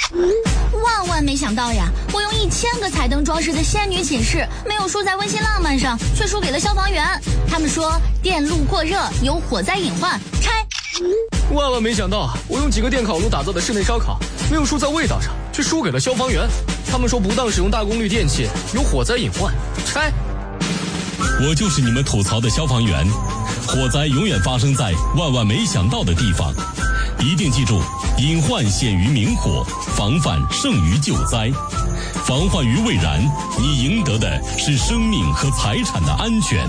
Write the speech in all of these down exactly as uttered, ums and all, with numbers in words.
万万没想到呀！我用一千个彩灯装饰的仙女寝室，没有输在温馨浪漫上，却输给了消防员。他们说电路过热有火灾隐患，拆。 万万没想到，我用几个电烤炉打造的室内烧烤，没有输在味道上，却输给了消防员。他们说不当使用大功率电器有火灾隐患，拆。 我就是你们吐槽的消防员，火灾永远发生在万万没想到的地方。一定记住，隐患显于明火，防范胜于救灾。防患于未然，你赢得的是生命和财产的安全。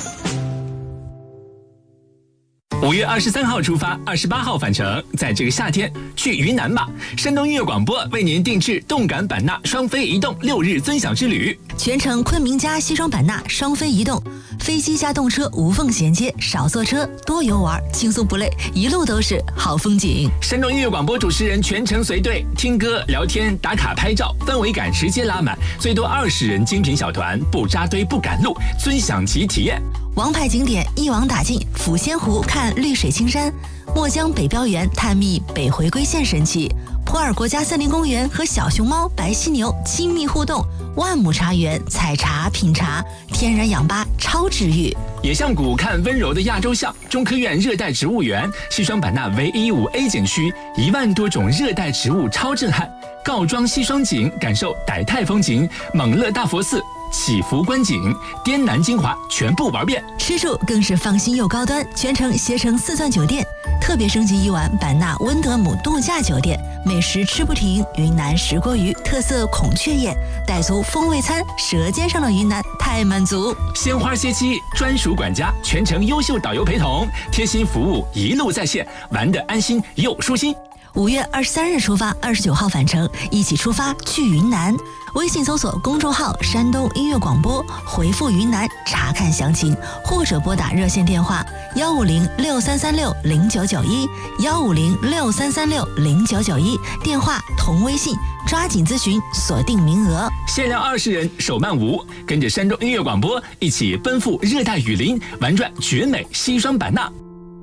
五月二十三号出发，二十八号返程。在这个夏天，去云南吧！山东音乐广播为您定制动感版纳双飞移动六日尊享之旅， 全程昆明加西双版纳双飞移动，飞机加动车无缝衔接，少坐车，多游玩，轻松不累，一路都是好风景。 山东音乐广播主持人全程随队，听歌、聊天、打卡、拍照，氛围感直接拉满，最多二十人精品小团，不扎堆不赶路，尊享级体验。 王牌景点一网打尽，抚仙湖看绿水青山，墨江北标园探秘北回归线神奇，普洱国家森林公园和小熊猫、白犀牛亲密互动，万亩茶园采茶品茶，天然氧吧超治愈。 野象谷看温柔的亚洲象，中科院热带植物园，西双版纳唯一五 A 景区，一万多种热带植物超震撼。告庄西双景，感受傣泰风情，蒙勒大佛寺。祈福观景，滇南精华全部玩遍。 吃住更是放心又高端，全程携程四钻酒店，特别升级一晚版纳温德姆度假酒店，美食吃不停，云南石锅鱼特色孔雀宴，傣族风味餐，舌尖上的云南太满足。 鲜花歇机，专属管家，全程优秀导游陪同，贴心服务一路在线，玩得安心又舒心。 五月二十三日出发，二十九号返程，一起出发去云南。微信搜索公众号山东音乐广播，回复云南查看详情，或者拨打热线电话幺五零六三三六零九九一幺五零六三三六零九九一，电话同微信，抓紧咨询，锁定名额。 限量二十人，手慢无，跟着山东音乐广播一起奔赴热带雨林，玩转绝美西双版纳。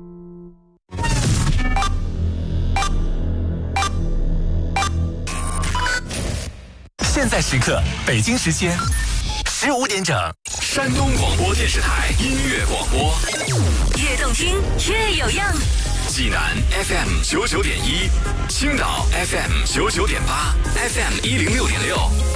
现在时刻，北京时间十五点整， 山东广播电视台音乐广播， 越动听越有样。 济南 F M 九九点一，青岛 F M 九九点八 ，F M 一零六点六。